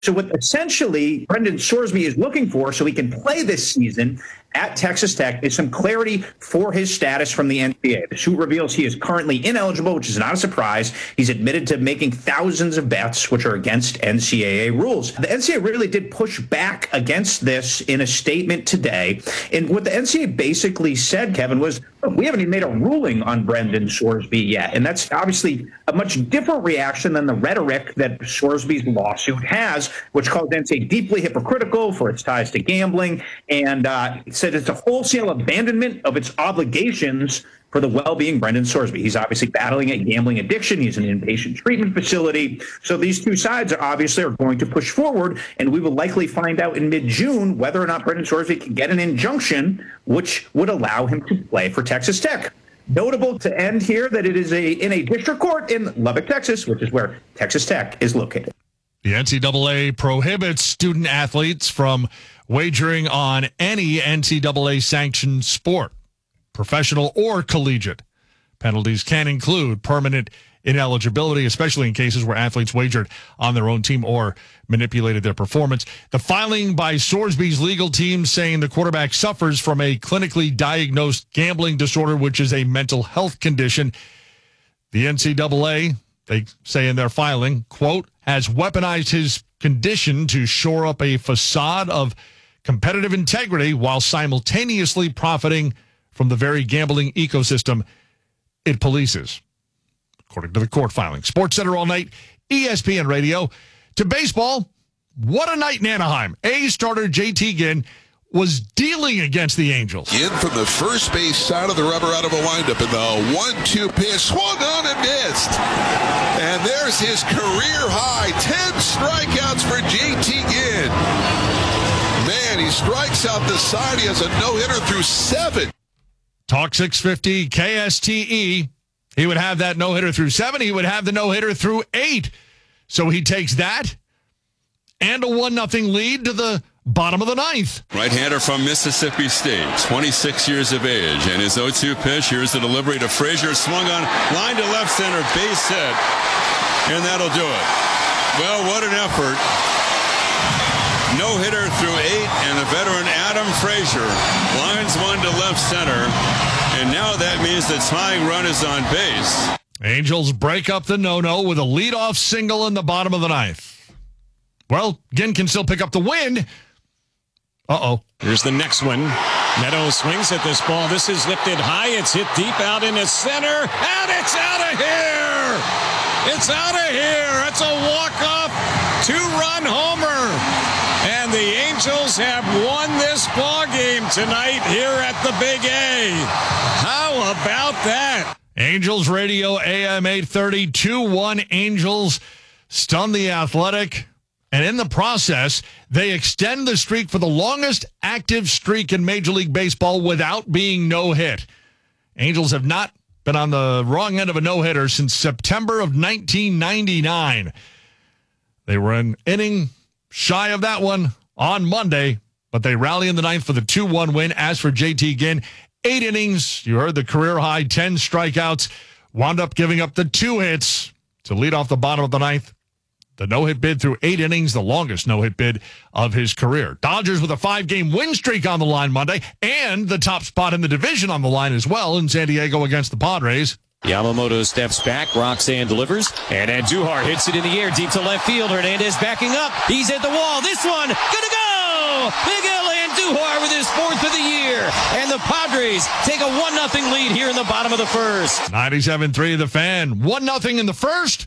So what essentially Brendan Sorsby is looking for so he can play this season at Texas Tech is some clarity for his status from the NCAA. The suit reveals he is currently ineligible, which is not a surprise. He's admitted to making thousands of bets, which are against NCAA rules. The NCAA really did push back against this in a statement today. And what the NCAA basically said, Kevin, was, look, we haven't even made a ruling on Brendan Sorsby yet. And that's obviously a much different reaction than the rhetoric that Sorsby's lawsuit has, which calls NCAA deeply hypocritical for its ties to gambling and said it's a wholesale abandonment of its obligations for the well-being Brendan Sorsby. He's obviously battling a gambling addiction. He's in an inpatient treatment facility. So these two sides are going to push forward, and we will likely find out in mid-June whether or not Brendan Sorsby can get an injunction which would allow him to play for Texas Tech. Notable to end here that it is in a district court in Lubbock, Texas, which is where Texas Tech is located. The NCAA prohibits student athletes from wagering on any NCAA-sanctioned sport, professional or collegiate. Penalties can include permanent ineligibility, especially in cases where athletes wagered on their own team or manipulated their performance. The filing by Sorsby's legal team saying the quarterback suffers from a clinically diagnosed gambling disorder, which is a mental health condition. The NCAA, they say in their filing, quote, has weaponized his condition to shore up a facade of competitive integrity while simultaneously profiting from the very gambling ecosystem it polices, according to the court filing. Sports Center all night, ESPN Radio. To baseball, what a night in Anaheim. A's starter JT Ginn was dealing against the Angels. In from the first base side of the rubber out of a windup, and the 1-2 pitch swung on and missed. And there's his career high 10 strikeouts for JT Ginn. Man, he strikes out the side. He has a no-hitter through 7. Talk 650 KSTE. He would have that no-hitter through 7. He would have the no-hitter through 8. So he takes that and a 1-0 lead to the bottom of the 9th. Right-hander from Mississippi State, 26 years of age. And his 0-2 pitch, here's the delivery to Frazier. Swung on, line to left center, base hit. And that'll do it. Well, what an effort. No-hitter through 8, and the veteran Adam Frazier lines one to left center. And now that means the tying run is on base. Angels break up the no-no with a leadoff single in the bottom of the 9th. Well, Ginn can still pick up the win. Uh-oh. Here's the next one. Neto swings at this ball. This is lifted high. It's hit deep out in the center. And it's out of here! It's out of here! It's a walk-off 2-run homer. And the Angels have won this ball game tonight here at the Big A. How about that? Angels Radio AM 830, 2-1 Angels stun the Athletic. And in the process, they extend the streak for the longest active streak in Major League Baseball without being no-hit. Angels have not been on the wrong end of a no-hitter since September of 1999. They were an inning shy of that one on Monday, but they rally in the 9th for the 2-1 win. As for JT Ginn, 8 innings. You heard the career high, 10 strikeouts. Wound up giving up the 2 hits to lead off the bottom of the 9th. The no-hit bid through 8 innings, the longest no-hit bid of his career. Dodgers with a 5-game win streak on the line Monday, and the top spot in the division on the line as well in San Diego against the Padres. Yamamoto steps back. Roxanne delivers. And Andujar hits it in the air deep to left field. Hernandez backing up. He's at the wall. This one, gonna go! Miguel Andujar with his 4th of the year. And the Padres take a 1-0 lead here in the bottom of the first. 97.3 The Fan. 1-0 in the first.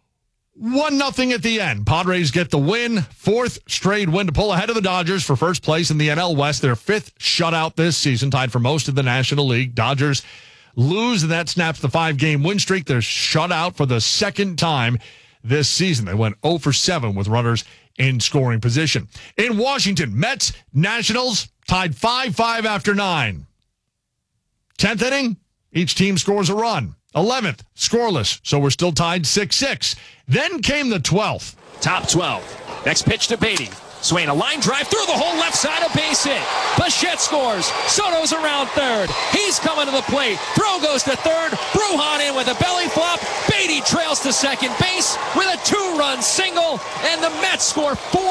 1-0 at the end. Padres get the win. 4th straight win to pull ahead of the Dodgers for first place in the NL West. Their 5th shutout this season, tied for most of the National League. Dodgers lose, and that snaps the 5-game win streak. They're shut out for the 2nd time this season. They went 0 for 7 with runners in scoring position. In Washington, Mets, Nationals tied 5-5 after 9. 10th inning, each team scores a run. 11th, scoreless, so we're still tied 6-6. Then came the 12th. Top 12. Next pitch to Beatty. Swain, a line drive through the whole left side, a base hit. Bichette scores. Soto's around third. He's coming to the plate. Throw goes to third. Brujan in with a belly flop. Beatty trails to second base with a 2-run single, and the Mets score 4.